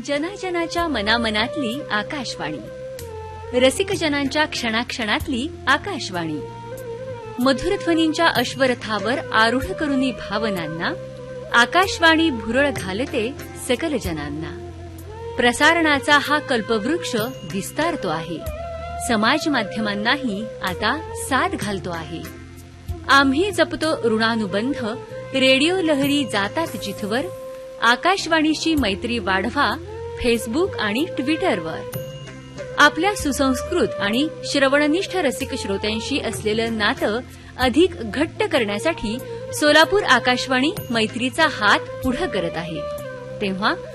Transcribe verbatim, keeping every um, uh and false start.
जनाजनाच्या मनामनातली आकाशवाणी, रसिकजनांच्या क्षणाक्षणातली आकाशवाणी, मधुरध्वनींच्या अश्वरथावर आरूढ करुनी भावनांना आकाशवाणी भुरळ घालते सकल जनांना. प्रसारणाचा हा कल्पवृक्ष विस्तारतो आहे, समाज माध्यमांनाही आता साथ घालतो आहे. आम्ही जपतो ऋणानुबंध, रेडिओ लहरी जातात जिथवर. आकाशवाणीशी मैत्री वाढवा फेसबुक आणि ट्विटरवर. आपल्या सुसंस्कृत आणि श्रवणनिष्ठ रसिक श्रोत्यांशी असलेलं नातं अधिक घट्ट करण्यासाठी सोलापूर आकाशवाणी मैत्रीचा हात पुढे करत आहे. तेव्हा